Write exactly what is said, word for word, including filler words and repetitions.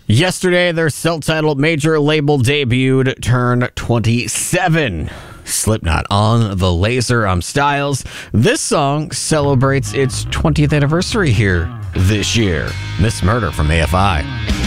Yesterday, their self-titled major label debuted, turned twenty-seven. Slipknot on the Laser. I'm Styles. This song celebrates its twentieth anniversary here this year. Miss Murder from A F I.